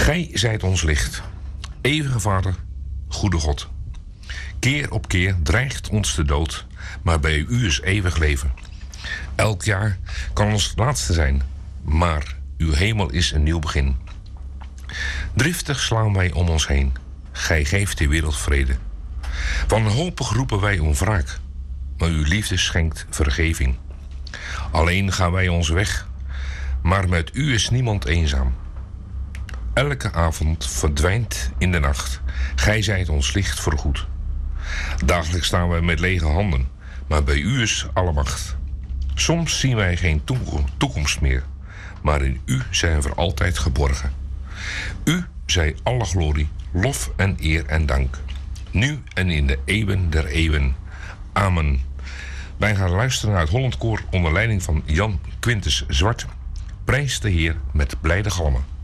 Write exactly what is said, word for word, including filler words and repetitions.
Gij zijt ons licht, eeuwige Vader, goede God. Keer op keer dreigt ons de dood, maar bij u is eeuwig leven. Elk jaar kan ons het laatste zijn, maar uw hemel is een nieuw begin. Driftig slaan wij om ons heen, gij geeft de wereld vrede. Wanhopig roepen wij om wraak, maar uw liefde schenkt vergeving. Alleen gaan wij ons weg, maar met u is niemand eenzaam. Elke avond verdwijnt in de nacht, gij zijt ons licht voorgoed. Dagelijks staan wij met lege handen, maar bij u is alle macht. Soms zien wij geen toekomst meer, maar in u zijn we altijd geborgen. U zij alle glorie, lof en eer en dank, nu en in de eeuwen der eeuwen. Amen. Wij gaan luisteren naar het Holland Koor onder leiding van Jan Quintus Zwart. Prijs de Heer met blijde galmen.